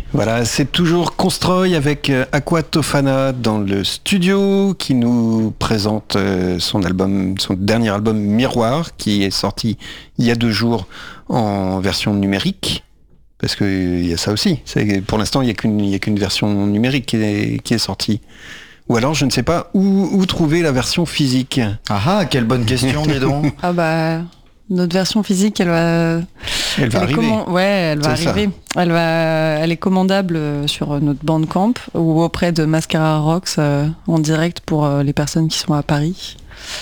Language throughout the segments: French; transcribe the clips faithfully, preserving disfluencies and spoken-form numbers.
Voilà, c'est toujours Constroy avec Aqua Tofana dans le studio qui nous présente son album, son dernier album Miroir, qui est sorti il y a deux jours en version numérique. Parce qu'il y a ça aussi. C'est, pour l'instant, il n'y a qu'une, il y a qu'une version numérique qui est, qui est sortie. Ou alors, je ne sais pas où, où trouver la version physique. Ah ah, quelle bonne question, dis donc. Ah bah, notre version physique, elle va... Elle va elle arriver. Comman... Ouais, elle va C'est arriver. Elle, va... elle est commandable sur notre Bandcamp ou auprès de Mascara Rocks euh, en direct pour euh, les personnes qui sont à Paris.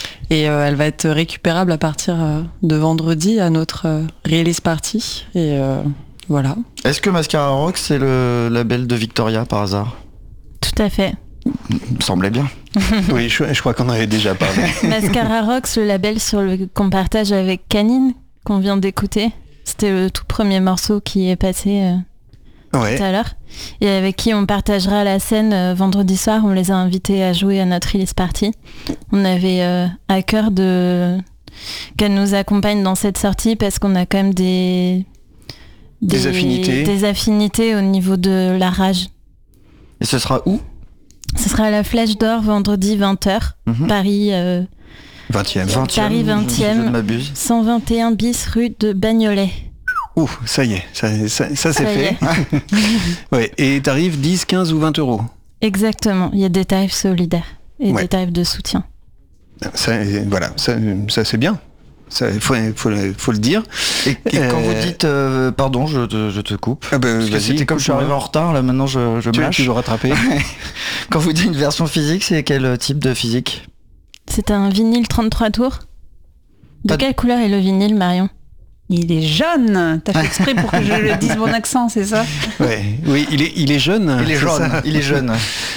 Et euh, elle va être récupérable à partir euh, de vendredi à notre euh, release party. Et euh, voilà. Est-ce que Mascara Rocks, c'est le label de Victoria par hasard ? Tout à fait. Me semblait bien. Oui, je, je crois qu'on en avait déjà parlé. Mascara Rocks, le label sur le qu'on partage avec Canine, qu'on vient d'écouter. C'était le tout premier morceau qui est passé euh, ouais. tout à l'heure. Et avec qui on partagera la scène euh, vendredi soir. On les a invités à jouer à notre release party. On avait euh, à cœur de qu'elle nous accompagne dans cette sortie parce qu'on a quand même des... Des, des affinités. Des affinités au niveau de la rage. Et ce sera où ? Ce sera à la Flèche d'Or, vendredi vingt heures, mm-hmm. Paris... Euh, vingtième. Paris vingtième, cent vingt et un bis rue de Bagnolet. Ouh, ça y est, ça, ça, ça c'est ça fait. Ouais, et tarif dix, quinze ou vingt euros. Exactement, il y a des tarifs solidaires et ouais. des tarifs de soutien. Ça, voilà, ça, ça c'est bien. Il faut, faut, faut le dire. Et, et euh... quand vous dites, euh, pardon, je te, je te coupe. Ah bah, parce que c'était comme je suis arrivé en retard, là maintenant je, je tu, me lâche. Tu veux rattraper. Quand vous dites une version physique, c'est quel type de physique ? C'est un vinyle trente-trois tours. De Pas quelle de... couleur est le vinyle, Marion ? Il est jaune. T'as fait exprès pour que je le dise mon accent, c'est ça ? Ouais, oui, il est, il est jeune. Il est jaune. Ça. Il est jeune.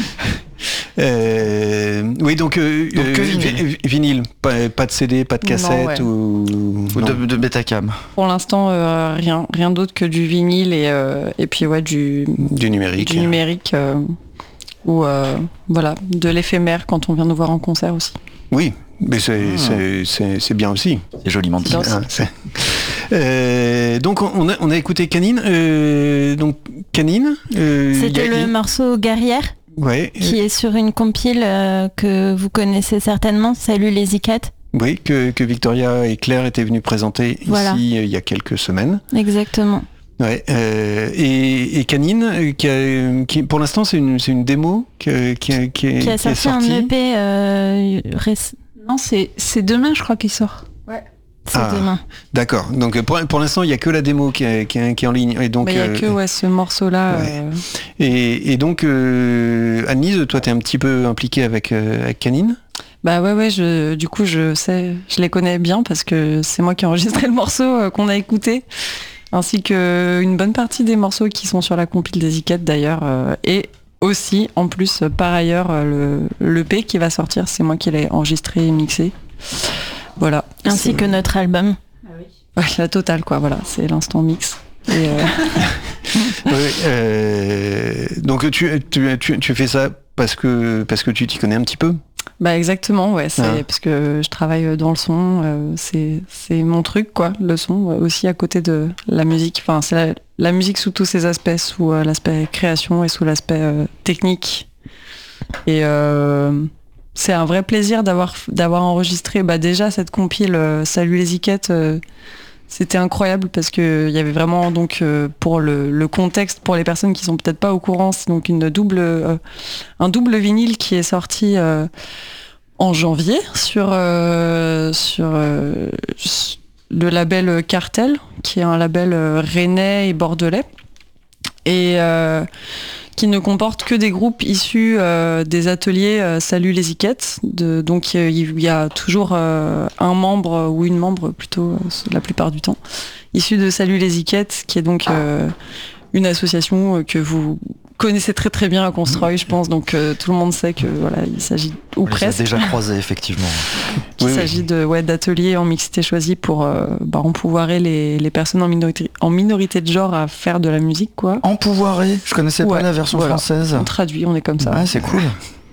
Euh, oui, donc, euh, donc que vinyle. vinyle, pas, pas de C D, pas de cassette non, ouais. ou, ou de, de Betacam. Pour l'instant, euh, rien, rien d'autre que du vinyle et, euh, et puis ouais, du, du numérique. Du numérique euh, ou euh, voilà, de l'éphémère quand on vient nous voir en concert aussi. Oui, mais c'est, ah. c'est, c'est, c'est bien aussi. C'est joliment dit. Ah, c'est... Euh, donc on a, on a écouté Canine. Euh, donc Canine. Euh, C'était le morceau Guerrière. Ouais. Qui est sur une compile euh, que vous connaissez certainement. Salut les Icates. Oui, que, que Victoria et Claire étaient venues présenter voilà. ici euh, il y a quelques semaines. Exactement. Ouais, euh, et, et Canine, qui, a, qui pour l'instant c'est une, c'est une démo qui, qui, qui, qui, a qui est sorti sortie. un E P. Euh, réc... Non, c'est, c'est demain, je crois qu'il sort. Ouais. C'est ah, demain. D'accord. Donc pour, pour l'instant, il n'y a que la démo qui est, qui est, qui est en ligne. Et donc, il n'y a euh, que ouais, ce morceau-là. Ouais. Euh... Et, et donc, euh, Annelise, toi, tu es un petit peu impliquée avec, euh, avec Canine ? Bah ouais, ouais. Je, du coup, je sais, je les connais bien parce que c'est moi qui ai enregistré le morceau euh, qu'on a écouté, ainsi qu'une bonne partie des morceaux qui sont sur la compile des Icates d'ailleurs. Euh, et aussi, en plus, par ailleurs, le, le P qui va sortir, c'est moi qui l'ai enregistré et mixé. Voilà. Ainsi c'est... que notre album. Ah oui. Ouais, la totale, quoi. Voilà, c'est l'instant mix. Et euh... oui, euh, donc tu, tu, tu, tu fais ça parce que, parce que tu t'y connais un petit peu ? Bah exactement, ouais. C'est ah. parce que je travaille dans le son. Euh, c'est, c'est mon truc, quoi. Le son aussi à côté de la musique. Enfin, c'est la, la musique sous tous ses aspects, sous euh, l'aspect création et sous l'aspect euh, technique. Et euh, c'est un vrai plaisir d'avoir d'avoir enregistré bah, déjà cette compile euh, Salut les Icates. Euh, c'était incroyable parce que il y avait vraiment donc euh, pour le, le contexte pour les personnes qui sont peut-être pas au courant, c'est donc une double euh, un double vinyle qui est sorti euh, en janvier sur euh, sur euh, le label Cartel, qui est un label euh, rennais et bordelais et euh, qui ne comporte que des groupes issus euh, des ateliers euh, Salut les Icates. De, donc il y, y a toujours euh, un membre ou une membre plutôt euh, la plupart du temps issu de Salut les Icates, qui est donc euh, une association euh, que vous connaissez très très bien à Constroy, je pense. Donc euh, tout le monde sait que voilà, il s'agit ou On presque. Les a déjà croisés effectivement. Il oui, s'agit oui. de ouais d'ateliers en mixité choisie pour euh, bah, empouvoirer les, les personnes en minorité en minorité de genre à faire de la musique, quoi. Empouvoirer. Je connaissais ouais, pas la version voilà. française. On traduit, on est comme ça. Ouais, c'est cool.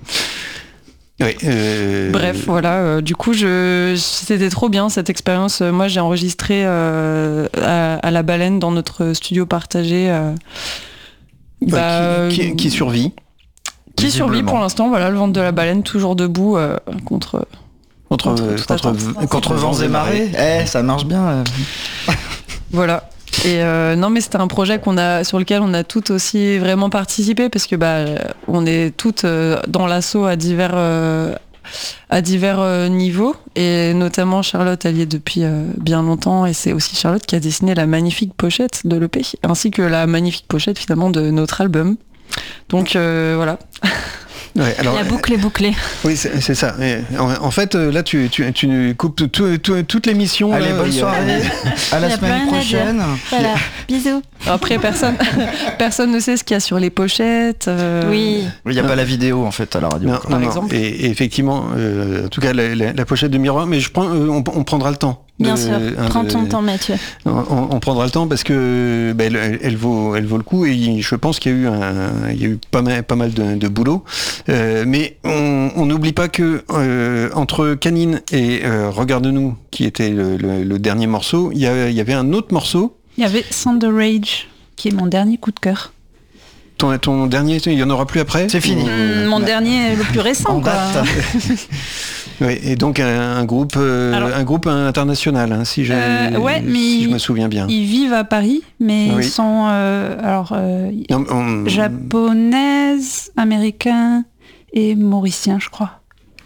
Oui, euh... Bref, voilà. Euh, du coup, je, c'était trop bien cette expérience. Moi, j'ai enregistré euh, à, à la Baleine dans notre studio partagé. Euh, Bah, qui, qui, qui survit. Qui survit pour l'instant, voilà, le ventre de la baleine toujours debout euh, contre... Contre, Contre, contre, contre, contre, Contre vents et marées. Eh, ça marche bien. euh. Voilà. Et euh, non, mais c'était un projet qu'on a, sur lequel on a toutes aussi vraiment participé parce que bah, on est toutes euh, dans l'assaut à divers, euh, à divers euh, niveaux. Et notamment Charlotte, elle y est depuis euh, bien longtemps. Et c'est aussi Charlotte qui a dessiné la magnifique pochette de l'E P, ainsi que la magnifique pochette finalement de notre album. Donc euh, voilà. Ouais, alors, La boucle est bouclée. Oui, c'est, c'est ça. Et en, en fait, là, tu, tu, tu coupes tout, tout, toutes les missions. Allez, là, bonne il y a- soirée. À la Il y a semaine plein à dire. prochaine. Voilà, bisous. Après, personne, personne ne sait ce qu'il y a sur les pochettes. euh, Oui. Il n'y a pas la vidéo en fait à la radio. Non, par non, non. exemple. Et, et effectivement, euh, en tout cas, la, la, la pochette de Miroir, mais je prends, euh, on, on prendra le temps. Bien de- sûr, hein, prends de- ton temps Mathieu. On, on prendra le temps parce que ben, elle, elle vaut, elle vaut le coup et je pense qu'il y a eu, un, il y a eu pas mal, pas mal de, de boulot. Euh, mais on on n'oublie pas que euh, entre Canine et euh, Regarde-nous, qui était le, le, le dernier morceau, il y, a, il y avait un autre morceau. Il y avait Thunder Rage, qui est mon dernier coup de cœur. Ton, ton dernier, il y en aura plus après. C'est fini. Mmh, mon dernier, le plus récent, En quoi. date. Oui, et donc un, un groupe, euh, Alors- un groupe international, hein, si, j'ai, Euh, ouais, mais si je il- me souviens bien. Ils vivent à Paris, mais Oui. ils sont euh, alors euh, Non, on- japonaises, américains et mauriciens, je crois.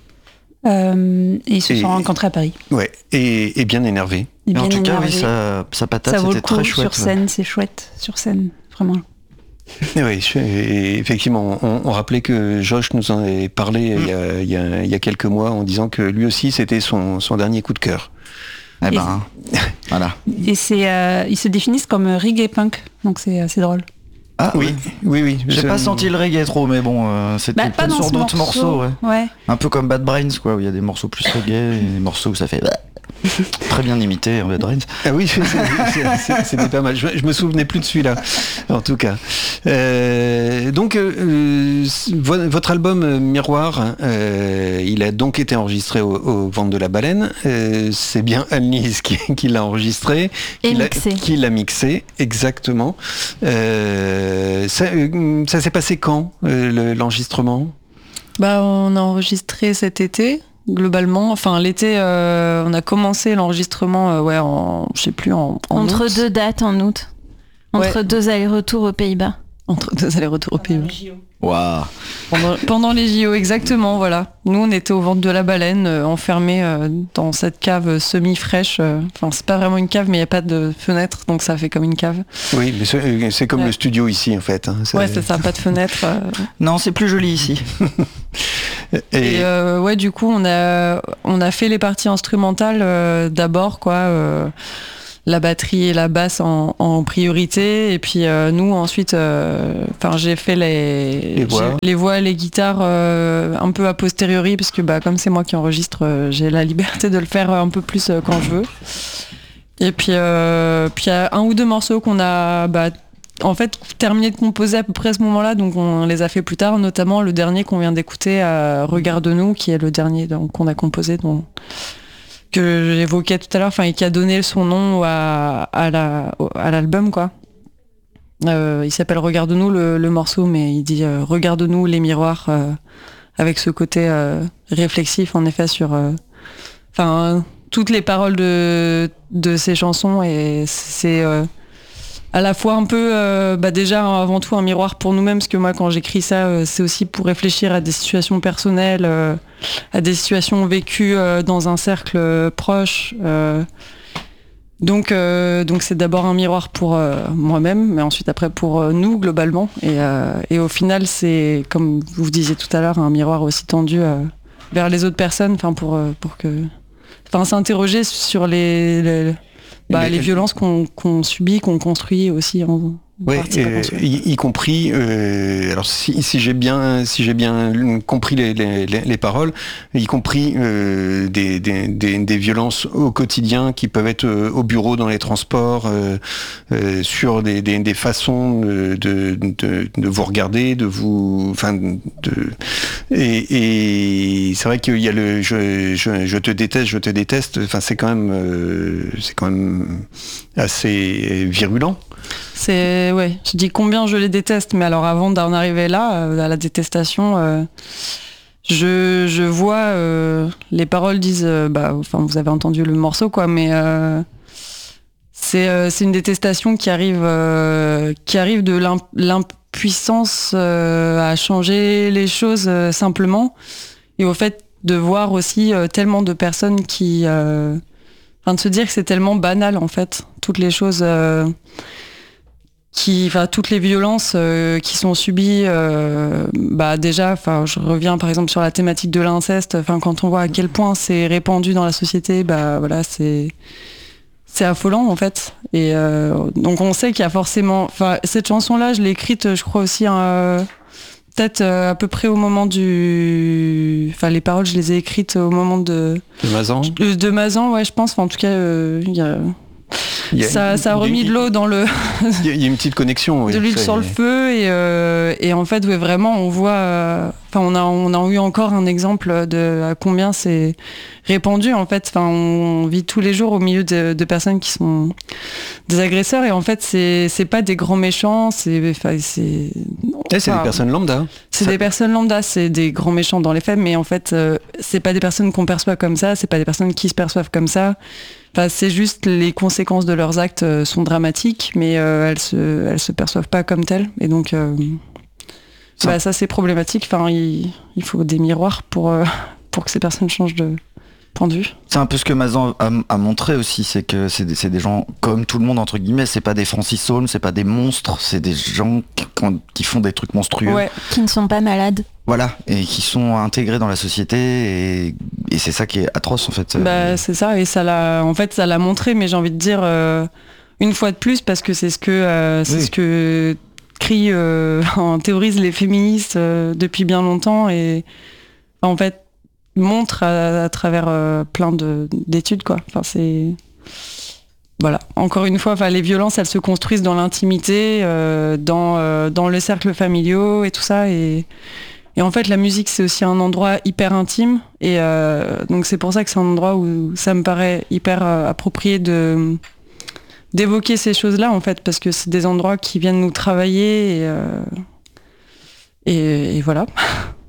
Euh, et ils se Et- sont rencontrés à Paris. Ouais, et, et bien énervé. Et Mais en bien tout cas, oui, énervés. sa, sa patate, Ça vaut le c'était coup très chouette. sur scène, c'est chouette sur scène, vraiment. Et oui, je- et effectivement, on, on rappelait que Josh nous en avait parlé il, y a, il, y a, il y a quelques mois en disant que lui aussi c'était son, son dernier coup de cœur. Eh ben, voilà. Et c'est, euh, ils se définissent comme reggae punk, donc c'est assez drôle. Ah Oui, oui, oui. J'ai Je- pas senti le reggae trop, mais bon, euh, c'était Bah, pas peut-être dans sur ce d'autres morceau, morceaux, ouais. ouais. Un peu comme Bad Brains, quoi, où il y a des morceaux plus reggae et des morceaux où ça fait très bien imité, Bad Brains. Ah oui, c'est- c'est- c'est- c'était pas mal. Je, je me souvenais plus de celui-là, en tout cas. Euh, donc, euh, vo- votre album euh, Miroir, euh, il a donc été enregistré au, au Ventre de la Baleine. Euh, c'est bien Anne-Lise qui, qui l'a enregistré, Et qui l'a- mixé. qui l'a mixé, exactement. Euh, ça, euh, ça s'est passé quand, euh, le- l'enregistrement? Bah, on a enregistré cet été, globalement. Enfin, l'été, euh, on a commencé l'enregistrement, euh, ouais, en, je sais plus, en, en Entre août. deux dates en août. Entre Ouais. deux allers-retours aux Pays-Bas. Entre deux allers-retours au Pays-Bas. Waouh. Pendant, pendant les J O, exactement, voilà. Nous, on était au ventre de la baleine, euh, enfermés euh, dans cette cave semi-fraîche. euh. Enfin, c'est pas vraiment une cave, mais il n'y a pas de fenêtre, donc ça fait comme une cave. Oui, mais c'est, c'est comme Ouais. le studio ici, en fait. hein. C'est- Ouais, c'est ça, pas de fenêtre. euh. Non, c'est plus joli ici. Et, Et euh, ouais, du coup, on a, on a fait les parties instrumentales euh, d'abord, quoi. euh, la batterie et la basse en, en priorité, et puis euh, nous ensuite, euh, enfin j'ai fait les, Les voix. j'ai- les voix, les guitares euh, un peu a posteriori, parce que bah comme c'est moi qui enregistre, euh, j'ai la liberté de le faire un peu plus euh, quand je veux. Et puis euh, puis il y a un ou deux morceaux qu'on a bah, en fait terminé de composer à peu près à ce moment-là, donc on les a fait plus tard, notamment le dernier qu'on vient d'écouter, euh, Regarde-nous, qui est le dernier donc, qu'on a composé, donc, que j'évoquais tout à l'heure, enfin, et qui a donné son nom à, à, la, à l'album, quoi. Euh, il s'appelle Regarde-nous le, le morceau, mais il dit euh, Regarde-nous les miroirs, euh, avec ce côté euh, réflexif, en effet, sur euh, enfin, toutes les paroles de, de ces chansons, et c'est euh, à la fois un peu, euh, bah déjà avant tout un miroir pour nous-mêmes, parce que moi quand j'écris ça, euh, c'est aussi pour réfléchir à des situations personnelles, euh, à des situations vécues euh, dans un cercle euh, proche. euh. donc euh, donc c'est d'abord un miroir pour euh, moi-même, mais ensuite après pour euh, nous globalement. Et, euh, et au final, c'est, comme vous disiez tout à l'heure, un miroir aussi tendu euh, vers les autres personnes, enfin pour, euh, pour que... Enfin, s'interroger sur les... les Bah, Mais- les violences qu'on qu'on subit, qu'on construit aussi en, en Ouais, partie, pas euh, construit. y, y compris. Euh, alors si, si j'ai bien, si j'ai bien compris les, les, les, les paroles, y compris euh, des, des, des, des violences au quotidien qui peuvent être euh, au bureau, dans les transports, euh, euh, sur des, des, des façons de, de, de, de vous regarder, de vous, enfin, de. Et, et c'est vrai qu'il y a le, je, je, je te déteste, je te déteste. Enfin, c'est quand même, euh, c'est quand même assez virulent. C'est ouais, je dis combien je les déteste, mais alors avant d'en arriver là, euh, à la détestation, euh, je, je vois euh, les paroles disent, euh, bah, enfin vous avez entendu le morceau quoi, mais euh, c'est euh, c'est une détestation qui arrive euh, qui arrive de l'imp- l'impuissance euh, à changer les choses euh, simplement, et au fait de voir aussi euh, tellement de personnes qui, euh, enfin de se dire que c'est tellement banal en fait, toutes les choses. Euh, qui, enfin, toutes les violences euh, qui sont subies, euh, bah déjà, enfin, je reviens par exemple sur la thématique de l'inceste. Enfin, quand on voit à quel point c'est répandu dans la société, bah voilà, c'est c'est affolant en fait. Et euh, donc on sait qu'il y a forcément, enfin, cette chanson-là, je l'ai écrite, je crois aussi, euh, peut-être euh, à peu près au moment du, enfin, les paroles, je les ai écrites au moment de De Mazan. de, de Mazan, ouais, je pense. Enfin, en tout cas, euh, il y a Il y a- ça, ça a remis de l'eau dans le Il y a- il y a une petite connexion. Oui. de l'huile Ça, sur le il y a- feu et, euh, et en fait ouais, vraiment on voit euh, enfin on a on a eu encore un exemple de à combien c'est répandu en fait, enfin on vit tous les jours au milieu de, de personnes qui sont des agresseurs, et en fait c'est c'est pas des grands méchants, c'est enfin c'est Eh, c'est enfin, des personnes lambda. c'est Ça- des personnes lambda, c'est des grands méchants dans les faits, mais en fait euh, c'est pas des personnes qu'on perçoit comme ça, c'est pas des personnes qui se perçoivent comme ça. Enfin, c'est juste les conséquences de leurs actes euh, sont dramatiques, mais euh, elles se elles se perçoivent pas comme telles, et donc euh, Ça- bah, ça c'est problématique. Enfin, il, il faut des miroirs pour euh, pour que ces personnes changent de point de vue. C'est un peu ce que Mazan a, a montré aussi, c'est que c'est des, c'est des gens comme tout le monde entre guillemets, c'est pas des Francis Holmes, c'est pas des monstres, c'est des gens qui, qui font des trucs monstrueux. Ouais. Qui ne sont pas malades. Voilà, et qui sont intégrés dans la société, et, et c'est ça qui est atroce en fait. Bah, c'est ça, et ça l'a, en fait, ça l'a montré, mais j'ai envie de dire euh, une fois de plus, parce que c'est ce que, euh, c'est Oui. ce que crient, euh, en théorisent les féministes euh, depuis bien longtemps, et en fait montre à, à travers euh, plein de, d'études quoi. Enfin, c'est voilà. Encore une fois, enfin, les violences, elles se construisent dans l'intimité, euh, dans euh, dans le cercle familial et tout ça, et Et en fait, la musique, c'est aussi un endroit hyper intime. Et euh, donc, c'est pour ça que c'est un endroit où ça me paraît hyper euh, approprié de, d'évoquer ces choses-là, en fait, parce que c'est des endroits qui viennent nous travailler. Et, euh, et, et voilà.